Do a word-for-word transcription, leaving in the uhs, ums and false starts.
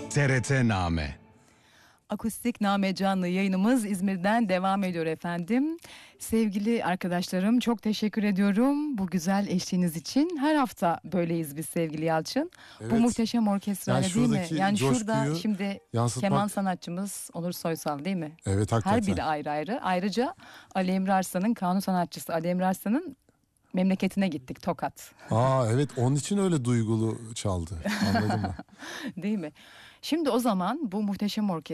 T R T Name. Akustik Name canlı yayınımız İzmir'den devam ediyor efendim. Sevgili arkadaşlarım, çok teşekkür ediyorum bu güzel eşliğiniz için. Her hafta böyleyiz biz sevgili Yalçın. Evet. Bu muhteşem orkestrayla Yani değil mi? şuradaki Yani şurada coşkuyu şimdi yansıtmak- keman sanatçımız Onur Soysal değil mi? Evet, hakikaten. Her biri ayrı ayrı. Ayrıca Ali Emre Arslan'ın kanun sanatçısı Ali Emre Arslan'ın memleketine gittik, Tokat. Aa evet, onun için öyle duygulu çaldı. Anladım ben. Değil mi? Şimdi o zaman bu muhteşem orkestra